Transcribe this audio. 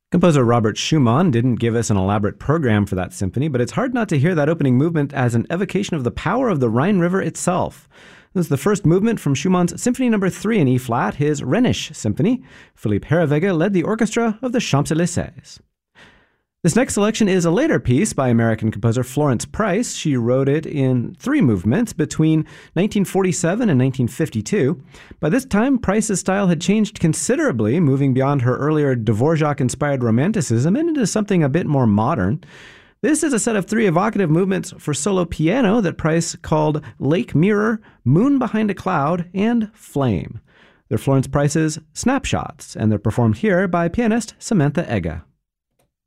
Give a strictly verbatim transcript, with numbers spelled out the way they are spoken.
Composer Robert Schumann didn't give us an elaborate program for that symphony, but it's hard not to hear that opening movement as an evocation of the power of the Rhine River itself. This is the first movement from Schumann's Symphony Number three in E-flat, his Rhenish Symphony. Philippe Herreweghe led the orchestra of the Champs-Élysées. This next selection is a later piece by American composer Florence Price. She wrote it in three movements between nineteen forty-seven and nineteen fifty-two. By this time, Price's style had changed considerably, moving beyond her earlier Dvorak-inspired romanticism and into something a bit more modern. This is a set of three evocative movements for solo piano that Price called Lake Mirror, Moon Behind a Cloud, and Flame. They're Florence Price's snapshots, and they're performed here by pianist Samantha Ega.